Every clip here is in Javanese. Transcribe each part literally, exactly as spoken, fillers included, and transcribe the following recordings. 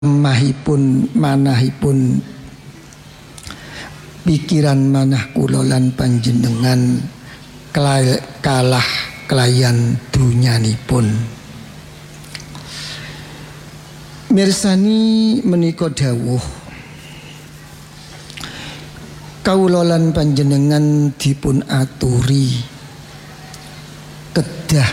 mahipun manahipun pikiran manah kula lan panjenengan kalah kelayan dunyanipun. Mirsani menika dawuh kawula lan panjenengan dipun aturi kedah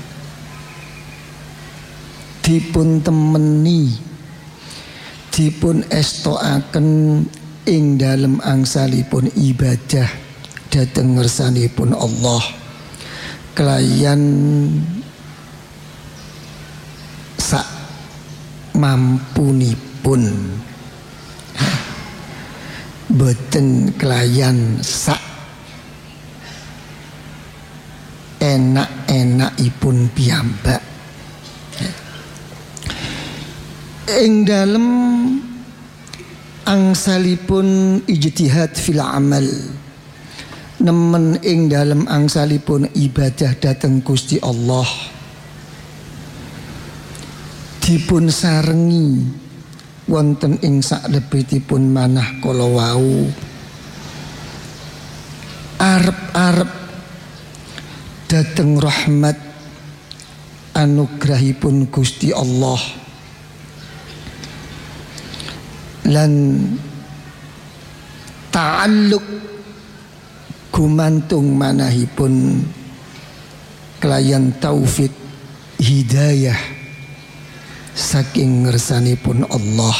dipun temeni dipun estoaken ing dalem angsalipun ibadah dhateng ngersanipun Allah kelayan sak mampunipun, boten kelayan sak enak-enakipun piyambak. Ing dalem angsalipun ijtihad fil amal, nemen ing dalem angsalipun ibadah dhateng Gusti Allah dipun sarengi wonten ing saklebetipun manah kala wau arep-arep dhateng rahmat anugrahipun Gusti Allah lan ta'alluq gumantung manahipun kelayan taufik hidayah saking ngersanipun Allah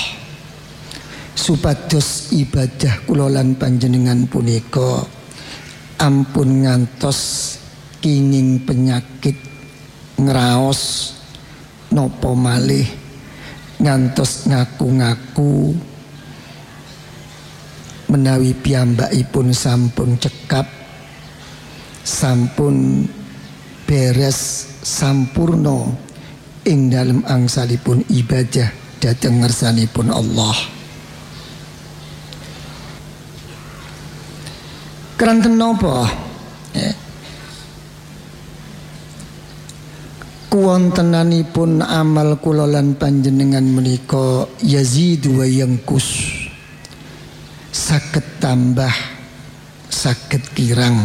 supados ibadah kula lan panjenengan punika ampun ngantos kenging penyakit ngraos napa malih ngantos ngaku-ngaku menawi piyambakipun sampun cekap sampun beres sampurna ing dalem angsalipun ibadah dhateng ngersanipun Allah. Keranten napa? Eh. Kuwontenanipun amal kula lan panjenengan menika yazidu wa yangkus, saged tambah saged kirang.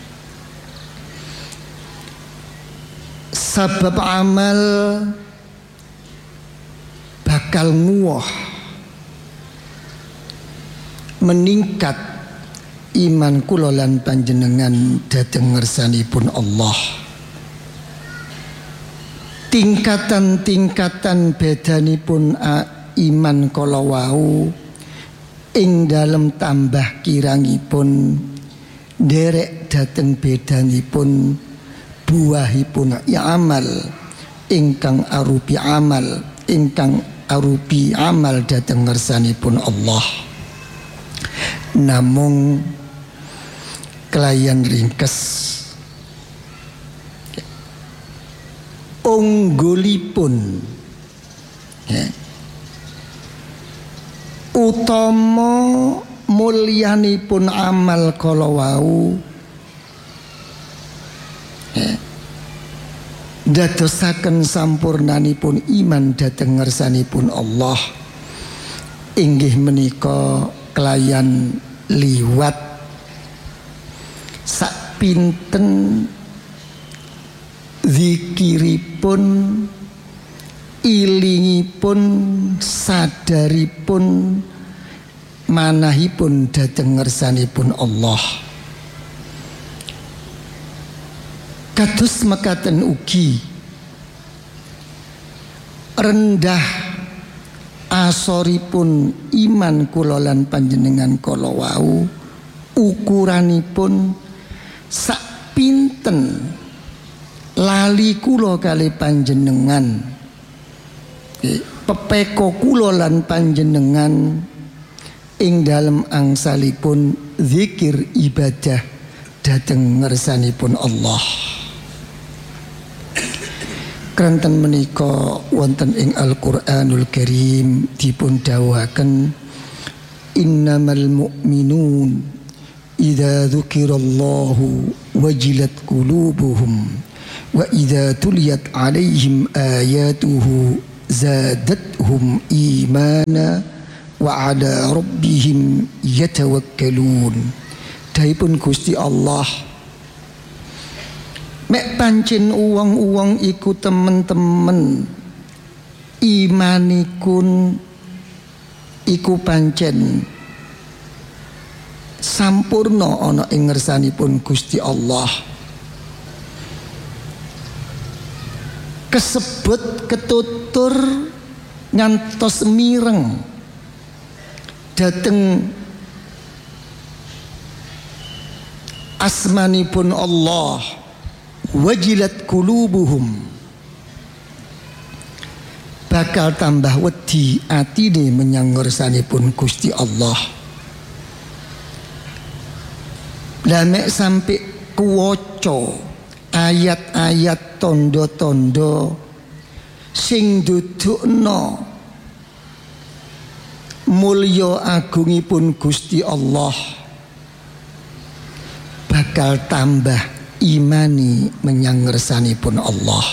Sabab amal bakal nguwah meningkat iman kula lan panjenengan dhateng ngersanipun Allah. Tingkatan-tingkatan bedanipun iman kala wau ing dalem tambah kirangipun nderek dhateng bedanipun buahipun ya amal ingkang arupi amal ingkang arupi amal dhateng ngersanipun Allah. Namung kelayan ringkes unggulipun ya, utama mulyanipun amal kala wau ya, dadosaken sampurnanipun iman dhateng ngersanipun Allah inggih menika kelayan liwat sak pinten zikiripun ilingipun sadaripun manahipun dhateng ngersanipun Allah. Kados mekaten ugi rendah asoripun iman kula lan panjenengan kala wau ukuranipun sak pinten lali kula kali panjenengan pepeko kula lan panjenengan ing dalem angsalipun zikir ibadah dhateng ngersanipun Allah. Kranten menika wonten ing Al-Qur'anul Karim dipun dawuhaken innamal mu'minun idza dzukirallahu wajilat qulubuhum wa idza tuliyat alaihim ayatuhu zadathum imana wa ala rabbihim yatawakkalun. Daipun Gusti Allah, mek pancen uwong-uwong iku temen-temen imanikun iku pancen sampurna ana ing ngersanipun Gusti Allah, kesebut ketutur ngantos mireng dateng asmanipun Allah, wajilat kulubuhum, bakal tambah wedi atine menyang ngersanipun Gusti Allah. Lah mek sampai kuwaca ayat-ayat tondo-tondo sing dudukna mulya agungipun Gusti Allah, bakal tambah imani menyang ngersanipun Allah.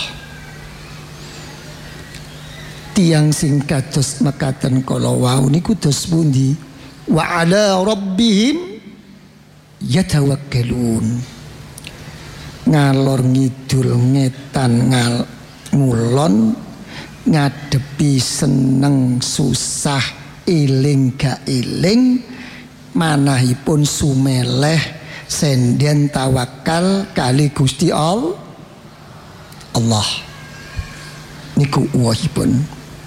Tiang sing kados mekaten kala wau niku dos pundi? Wa ala rabbihim yatawakkalun. Ngalor ngidul ngetan ngal ngulon, ngadepi seneng susah eling gak eling, manahipun sumeleh senden tawakal kali Gusti Allah. Allah niku uwahipun.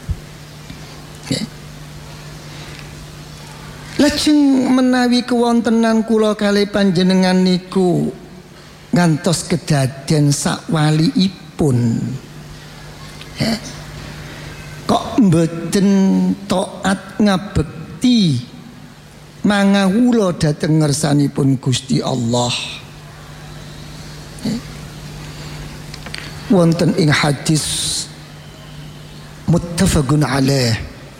Lajeng menawi kewontenan kula kalih panjenengan niku ngantos kedaden sakwaliipun, ya, kok mboten taat ngabekti mangawula dhateng ngersanipun Gusti Allah. Ya. Wonten ing hadis muttafaqun alaih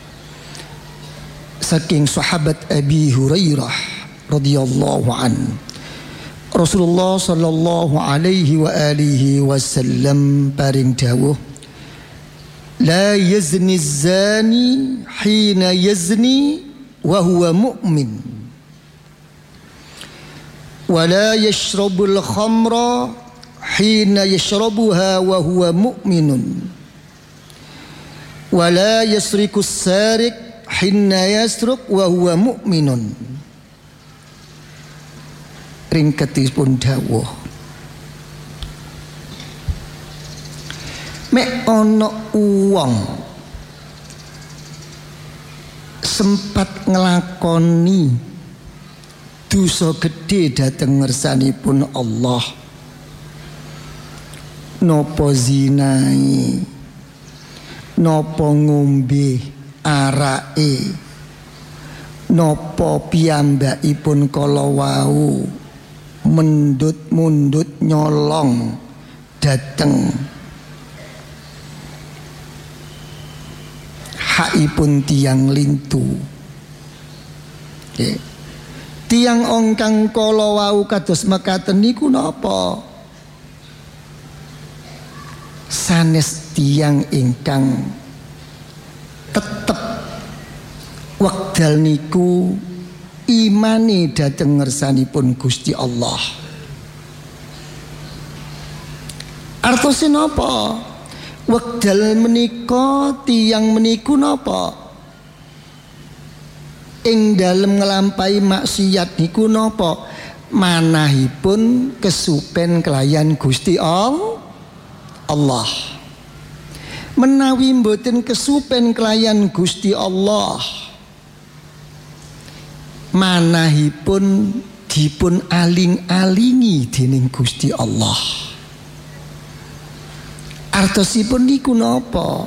saking sahabat Abi Hurairah radhiyallahu an, Rasulullah sallallahu alaihi wa alihi wasallam paring dawuh, la yazni zani hina yazni wa huwa mu'min, wa la yashrabul khamra hina yashrabuha wa huwa mu'minun, wa la yasrikus sarik hinna yasruk wa huwa mu'minun. Ringketipun dawuh, mek ana uwong sempat nglakoni dosa gedhe dhateng ngersanipun Allah, napa zinai, napa ngombe arake, napa piyambakipun kala wau mendut-mundut nyolong dateng hakipun tiang lintu. Okay. Tiang ongkang kala wau kados mekaten niku napa? Sanes tiang ingkang tetep wekdal niku imani dhateng ngersanipun Gusti Allah. Artosipun napa? Wekdal menika tiyang meniku napa? Ing dalem nglampahi maksiat niku napa? Manahipun kesupen kelayan Gusti Allah. Menawi mboten kesupen kelayan Gusti Allah, manahipun dipun aling-alingi dening Gusti Allah. Artosipun niku napa?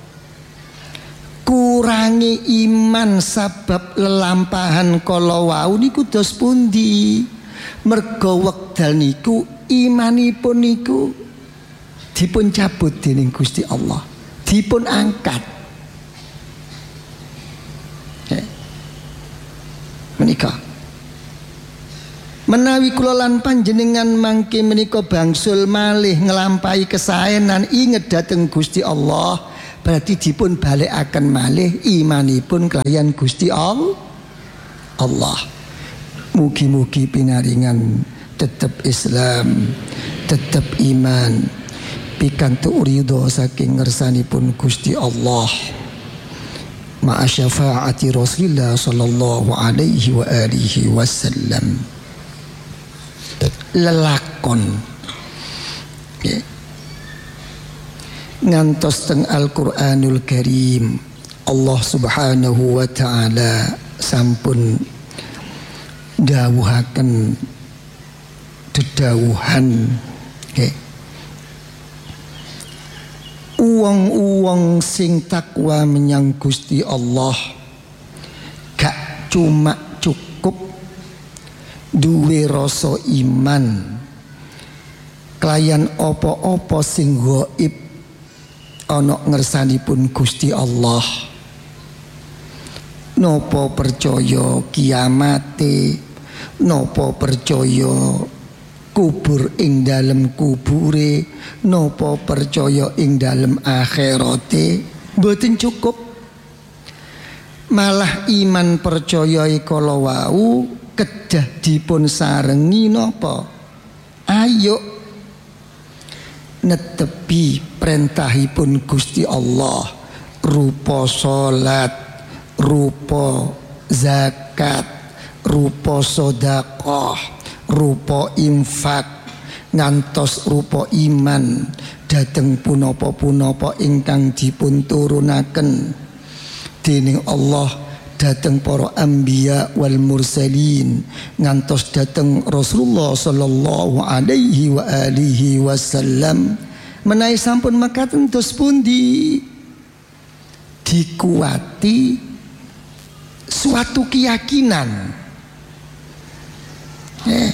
Kurangi iman sabab lelampahan kala wau niku dos pundi? Merga wekdal niku imanipun niku dipun cabut dening Gusti Allah, dipun angkat. Menika menawi kula lan panjenengan mangke menika bangsul malih nglampahi kesaenan inget dhateng Gusti Allah, berarti dipun balekaken malih imanipun kelayan Gusti Allah. Mugi-mugi pinaringan tetap Islam, tetap iman, pikantuk ridho saking ngersanipun Gusti Allah. Ma'a syafaati Rasulullah sallallahu alaihi wa alihi wasallam. Lelakon okay. Ngantos teng Al-Qur'anul Karim Allah subhanahu wa ta'ala sampun dawuhaken dedawuhan okay. Uwong-uwong sing takwa menyang Gusti Allah gak cuma cukup duwe rasa iman kelayan apa-apa sing gaib ana ngersanipun Gusti Allah. Napa percaya kiamate, napa percaya kubur ing dalem kubure, napa percaya ing dalem akhirate, mboten cukup. Malah iman percaya kala wau kedah dipun sarengi napa? Ayo netepi perintahipun Gusti Allah, rupa salat, rupa zakat, rupa sedekah, rupa infak, ngantos rupa iman dhateng punapa-punapa ingkang dipun turunaken dening Allah dhateng para anbiya wal mursalin, ngantos dhateng Rasulullah sallallahu alaihi wa alihi wasallam. Menawi sampun mekaten dos pundi dikuati suatu keyakinan. Eh,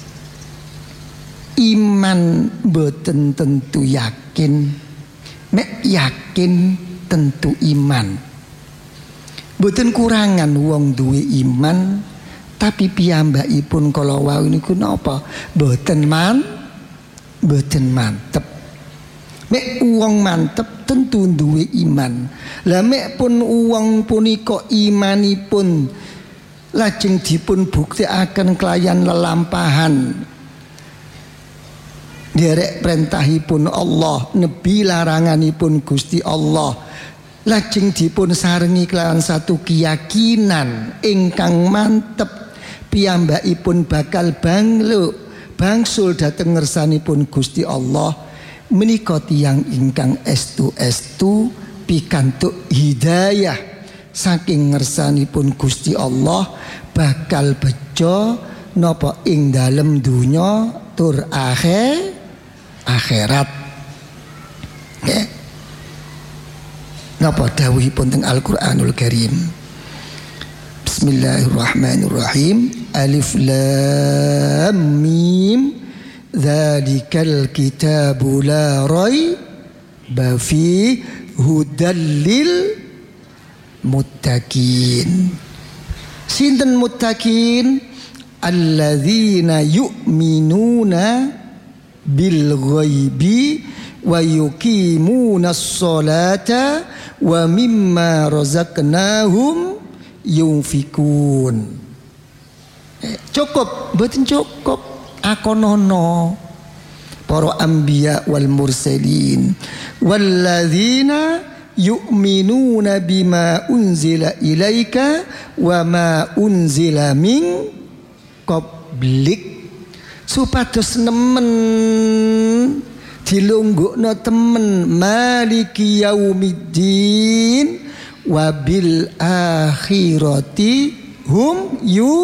iman boten tentu yakin, mek yakin tentu iman. Boten kurangan wong duwe iman, tapi piyambakipun kala wau niku napa? Boten man, boten mantep. Mek wong mantep tentu duwe iman. Lah mek pun wong punika imanipun lajeng dipun buktikaken kelayan lelampahan derek perintahipun Allah, nebi laranganipun Gusti Allah, lajeng dipun sarengi kelawan satu keyakinan ingkang mantep piyambakipun bakal banglo bangsul dhateng ngersanipun Gusti Allah. Menika tiyang ingkang estu-estu pikantuk hidayah saking ngersanipun Gusti Allah bakal bejo napa ing dalem dunya tur akhir akhirat. Nggih. Napa dawuhipun teng Al-Qur'anul Karim? Bismillahirrahmanirrahim. Alif lam mim. Dzalikal kitabu la raiba fi hudal lil muttaqin. Sinten muttaqin? Alladzina yu'minuna bil ghaibi wa yuqimuna sholata wa mimma razaqnahum yunfikun. Eh, cukup, mboten cukup. Akonono para anbiya wal mursalin walladzina yu'minuna bima unzila ilaika wa ma unzila min qablik, supados nemen dilunggukno temen maliki yaumiddin wa bil akhirati hum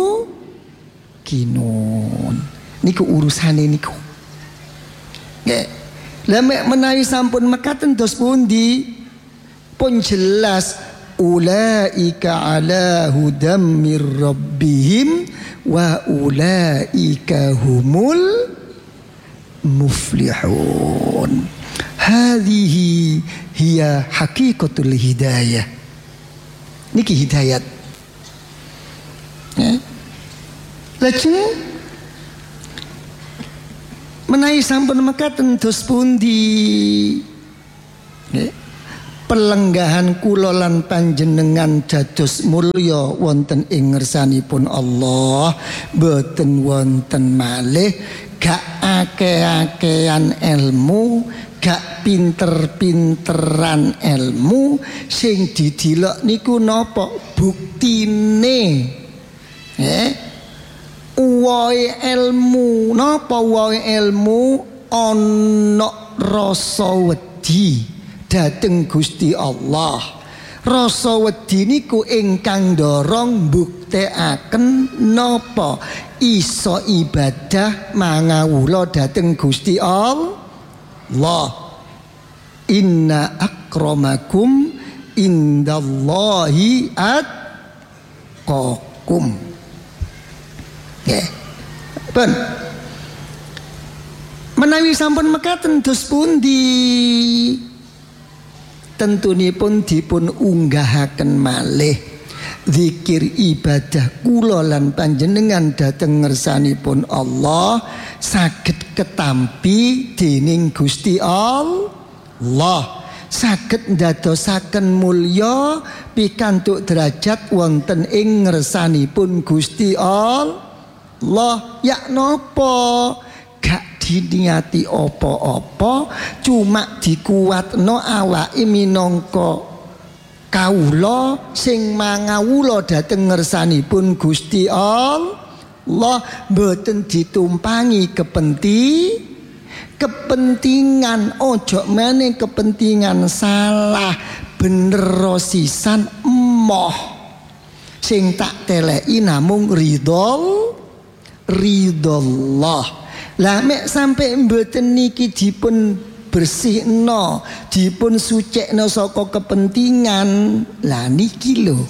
yuqinun. Niku urusane niku. Nggih. Lah mek menawi sampun mekaten dos pundi pun jelas ulaika ala hudam mir rabbihim wa ulaika humul muflihun. Hadhihi hiya haqiqatul hidayah. Niki hidayat. Ya. Lajeng menawi sampun mekaten dos pundi pelenggahan kula lan panjenengan dados mulya wonten ing ngersanipun Allah, boten wonten malih gak akeh-akehan ilmu, gak pinter-pinteran ilmu sing didelok niku napa buktine. Eh uwohe ilmu, napa uwohe ilmu? Ana rasa wedi dhateng Gusti Allah. Rasa wedi niku ingkang ndorong mbuktekaken napa iso ibadah mangawula dhateng Gusti Allah. Inna akramakum indallahi atqakum. Nggih. Pun menawi sampun mekaten dos pundi tentunipun dipun unggahaken malih zikir ibadah kula lan panjenengan dhateng ngersanipun Allah saged ketampi dening Gusti Allah, saged ndadosaken mulya pikantuk derajat wonten ing ngersanipun Gusti Allah. Ya napa gak diniati apa-apa, cuma dikuatno awake minangka kawula sing mangawula dhateng ngersanipun Gusti Allah, mboten ditumpangi kepenting kepentingan, ojo meneh kepentingan salah, bener sisan emoh sing tak teleki namung ridho ridhollah. Lah mek sampai mboten niki dipun bersihno, dipun sucekno saka kepentingan, lah niki lho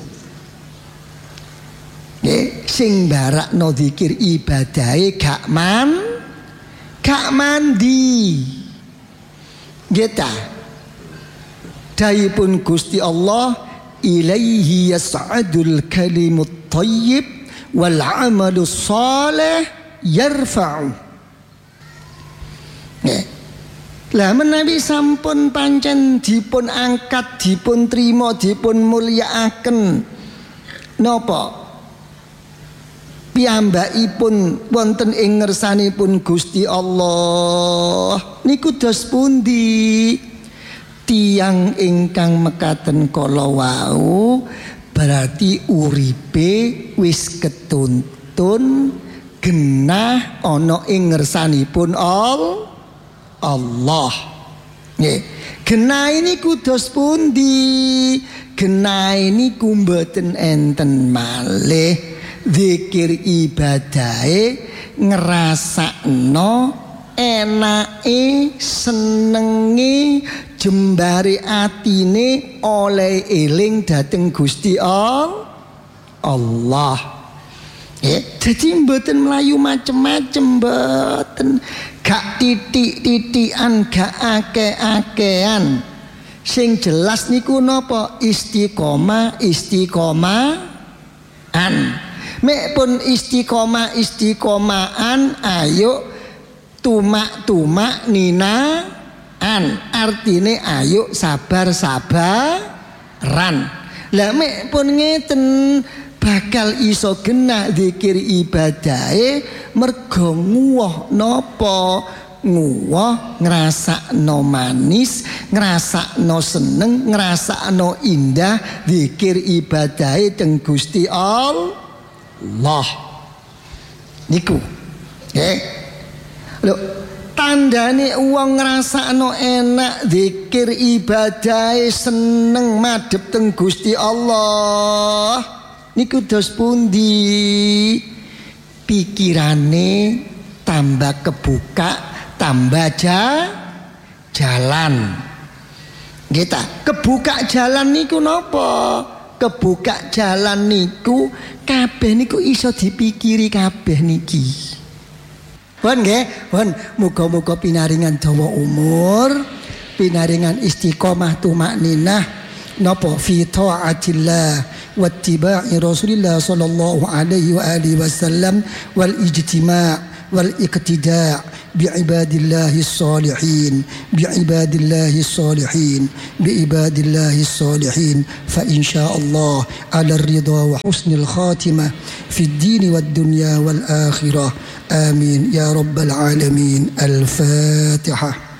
nggih sing barakno zikir ibadahe gak man gak mandi. Nggih ta, dawuhipun Gusti Allah, ilaihi yas'adul kalimut thayyib wal 'amalus shalih yarfa'u. Nggih. Lah menawi sampun pancen dipun angkat, dipun trima, dipun mulyakaken napa piyambakipun wonten ing ngersanipun Gusti Allah niku dos pundi? Tiyang ingkang mekaten kala wau berarti uripe wis ketuntun genah ana ing ngersanipun Allah. Allah. Nggih. Genah niku dos pundi? Genah niku mboten enten malih zikir ibadahe ngrasakno enake senenge jembare atine oleh eling dhateng Gusti Allah. Ya, jadi mboten melayu macem-macem, mboten gak titik-titikan, gak akeh-akehan. Sing jelas niku napa? Istiqomah, istiqomahan. Mek pun istiqomah, istiqomahan, ayo tumak-tumak ninaan. Artine ayo sabar-sabaran. Lah mek pun ngeten bakal iso genah zikir ibadahe mergo nguwah napa? Nguwah ngrasakno manis, ngrasakno seneng, ngrasakno indah zikir ibadahe teng Gusti Allah niku. Nggih. Lho, tandane wong ngrasakno enak zikir ibadahe seneng madhep teng Gusti Allah niku dos pundi? Pikirane tambah kebuka, tambah jalan. Nggih ta? Kebuka jalan niku napa? Kebuka jalan niku kabeh niku iso dipikiri kabeh niki. Pun nggih, pun muga-muga pinaringan dawa umur, pinaringan istiqomah tumakninah napa fi taatillah wattiba'i Rasulillah sallallahu alaihi wa alihi wasallam wal ijtima' والاقتداء بعباد الله الصالحين بعباد الله الصالحين بعباد الله الصالحين فإن شاء الله على الرضا وحسن الخاتمة في الدين والدنيا والآخرة آمين يا رب العالمين. الفاتحة.